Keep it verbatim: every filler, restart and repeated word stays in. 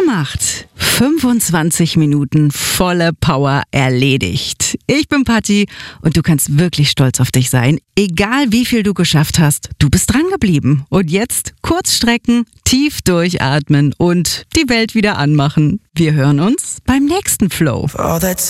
gemacht. fünfundzwanzig Minuten volle Power erledigt. Ich bin Patti und du kannst wirklich stolz auf dich sein. Egal wie viel du geschafft hast, du bist dran geblieben. Und jetzt kurz strecken, tief durchatmen und die Welt wieder anmachen. Wir hören uns beim nächsten Flow.